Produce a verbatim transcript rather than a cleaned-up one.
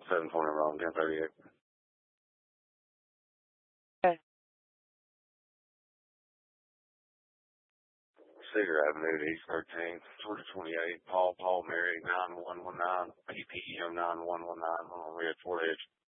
seven twenty wrong, ten thirty-eight. Okay. Cedar Avenue, East thirteenth, Georgia twenty-eight, Paul, Paul, Mary, nine one one nine, P P M nine one one nine, on Red Four Edge.